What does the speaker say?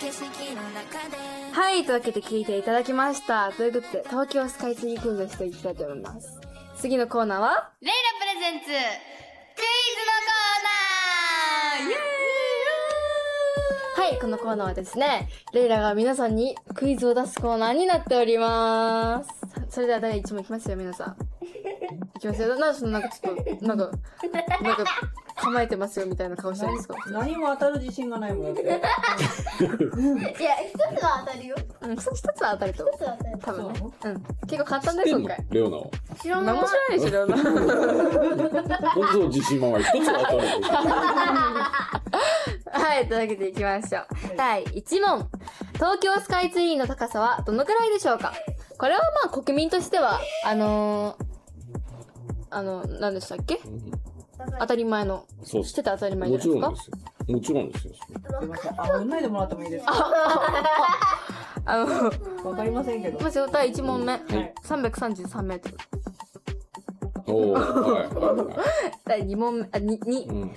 はい、というわけで聞いていただきました。ということで、東京スカイツリークイズをしていきたいと思います。次のコーナーはレイラプレゼンツクイズのコーナーイエーイ。 はい、このコーナーはですね、レイラが皆さんにクイズを出すコーナーになっております。それでは第1問いきますよ、皆さん。いきますよ。なんかちょっと、なんか構えてますよみたいな顔してるんですか？ 何も当たる自信がないもんだって。 いや、一つは当たるよ。 うん、一つは当たると思う。 一つは当たる。 多分ね。うん。結構簡単だよ、今回。 レオナは。 知らない。 何も知らないでしょ、レオナ。 僕の自信満々一つは当たる。 はい、というわけでいきましょう。第1問。東京スカイツリーの高さはどのくらいでしょうか？これはまあ国民としては、何でしたっけ？当たり前の。 そう知ってた当たり前じゃないですか？ もちろんですよ。 すいません。踏んないでもらってもいいですか？わかりませんけど。 まず第1問目。 はい。 333メートル。 おー、はい。 第2問目、2。 うん。